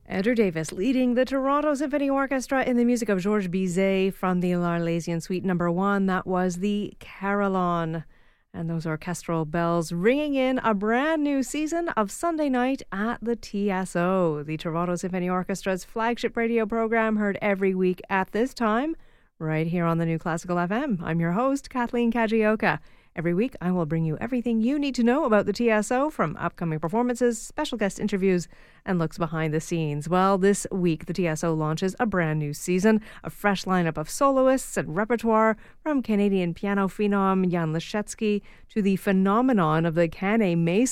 Andrew Davis leading the Toronto Symphony Orchestra in the music of Georges Bizet from the L'Arlésienne Suite No. 1. That was the Carillon. And those orchestral bells ringing in a brand new season of Sunday Night at the TSO, the Toronto Symphony Orchestra's flagship radio program, heard every week at this time, right here on the New Classical FM. I'm your host, Kathleen Kajioka. Every week, I will bring you everything you need to know about the TSO, from upcoming performances, special guest interviews, and looks behind the scenes. Well, this week, the TSO launches a brand new season, a fresh lineup of soloists and repertoire, from Canadian piano phenom Jan Leschetski to the phenomenon of the Canet Mason